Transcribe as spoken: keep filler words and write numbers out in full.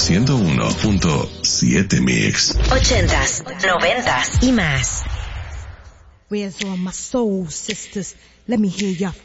ciento uno punto siete Mix. Ochentas, noventas y más. Where's all my soul sisters? Let me hear your